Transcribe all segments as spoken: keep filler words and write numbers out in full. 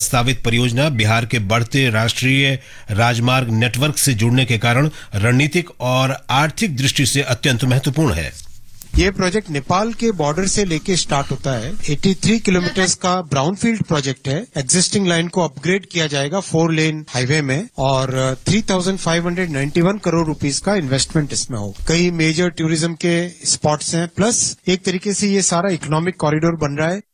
प्रस्तावित परियोजना बिहार के बढ़ते राष्ट्रीय राजमार्ग नेटवर्क से जुड़ने के कारण रणनीतिक और आर्थिक दृष्टि से अत्यंत महत्वपूर्ण है। ये प्रोजेक्ट नेपाल के बॉर्डर से लेके स्टार्ट होता है। तिरासी किलोमीटर का ब्राउनफील्ड प्रोजेक्ट है। एग्जिस्टिंग लाइन को अपग्रेड किया जाएगा फोर लेन हाईवे में और तीन हज़ार पाँच सौ इक्यानवे करोड़ रुपीस का इन्वेस्टमेंट इसमें हो। कई मेजर टूरिज्म के स्पॉट्स हैं, प्लस एक तरीके से ये सारा इकोनॉमिक कॉरिडोर बन रहा है।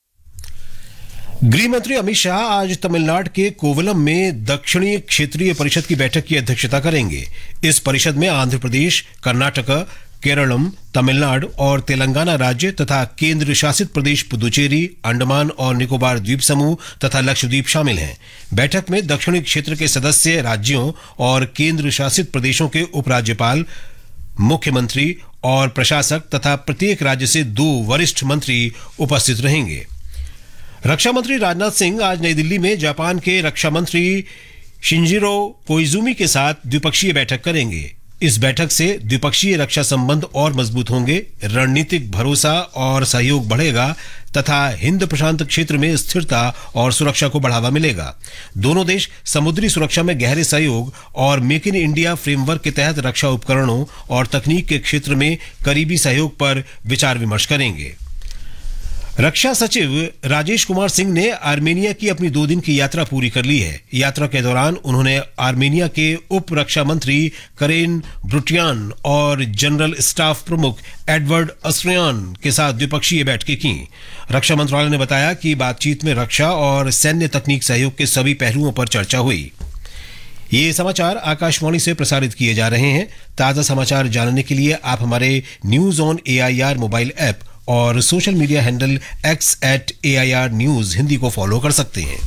गृह मंत्री अमित शाह आज तमिलनाडु के कोवलम में दक्षिणी क्षेत्रीय परिषद की बैठक की अध्यक्षता करेंगे। इस परिषद में आंध्र प्रदेश, कर्नाटक, केरलम, तमिलनाडु और तेलंगाना राज्य तथा केंद्र शासित प्रदेश पुदुचेरी, अंडमान और निकोबार द्वीप समूह तथा लक्षद्वीप शामिल हैं। बैठक में दक्षिणी क्षेत्र के सदस्य राज्यों और केंद्र शासित प्रदेशों के उपराज्यपाल, मुख्यमंत्री और प्रशासक तथा प्रत्येक राज्य से दो वरिष्ठ मंत्री उपस्थित रहेंगे। रक्षा मंत्री राजनाथ सिंह आज नई दिल्ली में जापान के रक्षा मंत्री शिंजिरो कोइजुमी के साथ द्विपक्षीय बैठक करेंगे। इस बैठक से द्विपक्षीय रक्षा संबंध और मजबूत होंगे, रणनीतिक भरोसा और सहयोग बढ़ेगा तथा हिंद प्रशांत क्षेत्र में स्थिरता और सुरक्षा को बढ़ावा मिलेगा। दोनों देश समुद्री सुरक्षा में गहरे सहयोग और मेक इन इंडिया फ्रेमवर्क के तहत रक्षा उपकरणों और तकनीक के क्षेत्र में करीबी सहयोग पर विचार विमर्श करेंगे। रक्षा सचिव राजेश कुमार सिंह ने आर्मेनिया की अपनी दो दिन की यात्रा पूरी कर ली है। यात्रा के दौरान उन्होंने आर्मेनिया के उप रक्षा मंत्री करेन ब्रुटियान और जनरल स्टाफ प्रमुख एडवर्ड अस्ट्रियान के साथ द्विपक्षीय बैठकें की। रक्षा मंत्रालय ने बताया कि बातचीत में रक्षा और सैन्य तकनीक सहयोग के सभी पहलुओं पर चर्चा हुई। ये समाचार आकाशवाणी से प्रसारित किए जा रहे हैं। ताजा समाचार जानने के लिए आप हमारे news on AIR mobile app और social media handle x eight A I R news Hindi को फॉलो कर सकते हैं।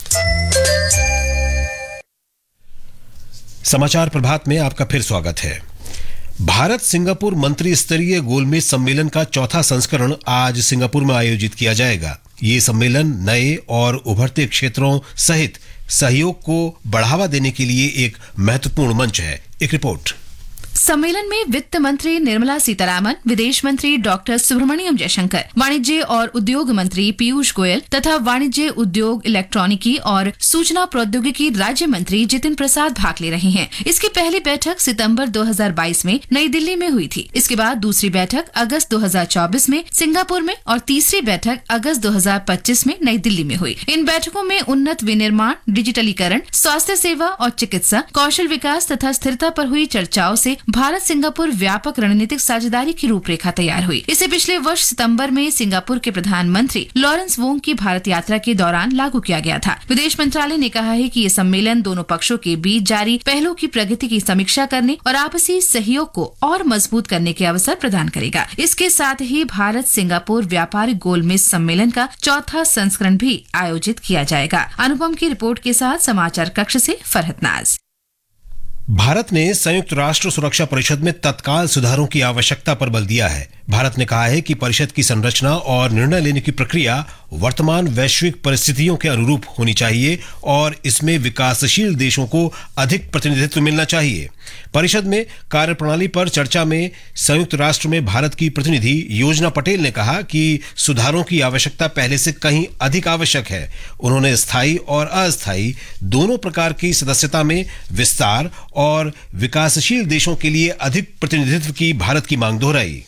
समाचार प्रभात में आपका फिर स्वागत है। भारत सिंगापुर मंत्री स्तरीय गोलमेज सम्मेलन का चौथा संस्करण आज सिंगापुर में आयोजित किया जाएगा। ये सम्मेलन नए और उभरते क्षेत्रों सहित सहयोग को बढ़ावा देने के लिए एक महत्वपूर्ण मंच है। एक रिपोर्ट। सम्मेलन में वित्त मंत्री निर्मला सीतारामन, विदेश मंत्री डॉक्टर सुब्रमण्यम जयशंकर, वाणिज्य और उद्योग मंत्री पीयूष गोयल तथा वाणिज्य उद्योग, इलेक्ट्रॉनिकी और सूचना प्रौद्योगिकी राज्य मंत्री जितिन प्रसाद भाग ले रहे हैं। इसकी पहली बैठक सितंबर दो हज़ार बाईस में नई दिल्ली में हुई थी। इसके बाद दूसरी बैठक अगस्त दो हज़ार चौबीस में सिंगापुर में और तीसरी बैठक अगस्त दो हज़ार पच्चीस में नई दिल्ली में हुई। इन बैठकों में उन्नत विनिर्माण, डिजिटलीकरण, स्वास्थ्य सेवा और चिकित्सा, कौशल विकास तथा स्थिरता पर हुई चर्चाओं से भारत सिंगापुर व्यापक रणनीतिक साझेदारी की रूपरेखा तैयार हुई। इसे पिछले वर्ष सितंबर में सिंगापुर के प्रधानमंत्री लॉरेंस वोंग की भारत यात्रा के दौरान लागू किया गया था। विदेश मंत्रालय ने कहा है कि ये सम्मेलन दोनों पक्षों के बीच जारी पहलों की प्रगति की समीक्षा करने और आपसी सहयोग को और मजबूत करने के अवसर प्रदान करेगा। इसके साथ ही भारत सिंगापुर व्यापारिक गोलमेज सम्मेलन का चौथा संस्करण भी आयोजित किया जाएगा। अनुपम की रिपोर्ट के साथ समाचार कक्ष से फरहत नाज। भारत ने संयुक्त राष्ट्र सुरक्षा परिषद में तत्काल सुधारों की आवश्यकता पर बल दिया है। भारत ने कहा है कि परिषद की संरचना और निर्णय लेने की प्रक्रिया वर्तमान वैश्विक परिस्थितियों के अनुरूप होनी चाहिए और इसमें विकासशील देशों को अधिक प्रतिनिधित्व मिलना चाहिए। परिषद में कार्यप्रणाली पर चर्चा में संयुक्त राष्ट्र में भारत की प्रतिनिधि योजना पटेल ने कहा कि सुधारों की आवश्यकता पहले से कहीं अधिक आवश्यक है। उन्होंने स्थायी और अस्थायी दोनों प्रकार की सदस्यता में विस्तार और विकासशील देशों के लिए अधिक प्रतिनिधित्व की भारत की मांग दोहराई।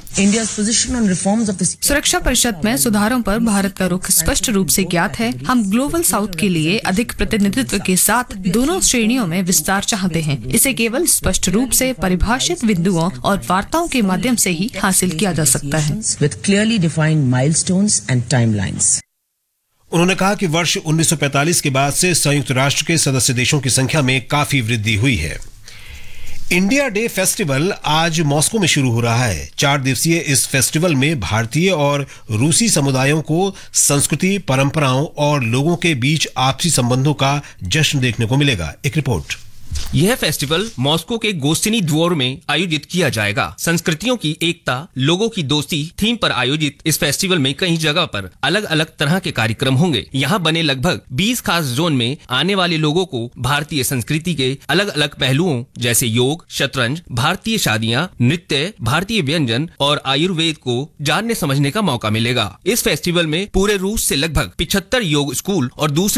सुरक्षा परिषद में सुधारों पर भारत का रुख स्पष्ट रूप से ज्ञात है। हम ग्लोबल साउथ के लिए अधिक प्रतिनिधित्व के साथ दोनों श्रेणियों में विस्तार चाहते हैं। इसे केवल स्पष्ट रूप से परिभाषित बिंदुओं और वार्ताओं के माध्यम से ही हासिल किया जा सकता है। उन्होंने कहा कि वर्ष उन्नीस सौ पैंतालीस के बाद से संयुक्त राष्ट्र के सदस्य देशों की संख्या में काफी वृद्धि हुई है। इंडिया डे फेस्टिवल आज मॉस्को में शुरू हो रहा है। चार दिवसीय इस फेस्टिवल में भारतीय और रूसी समुदायों को संस्कृति, परंपराओं और लोगों के बीच आपसी संबंधों का जश्न देखने को मिलेगा। एक रिपोर्ट। यह फेस्टिवल मॉस्को के गोस्तिनी द्वोर में आयोजित किया जाएगा। संस्कृतियों की एकता, लोगों की दोस्ती थीम पर आयोजित इस फेस्टिवल में कई जगह पर अलग अलग तरह के कार्यक्रम होंगे। यहाँ बने लगभग बीस खास जोन में आने वाले लोगों को भारतीय संस्कृति के अलग अलग पहलुओं जैसे योग, शतरंज, भारतीय शादियाँ, नृत्य, भारतीय व्यंजन और आयुर्वेद को जानने समझने का मौका मिलेगा। इस फेस्टिवल में पूरे रूस से लगभग पिछहत्तर योग स्कूल और दूसरे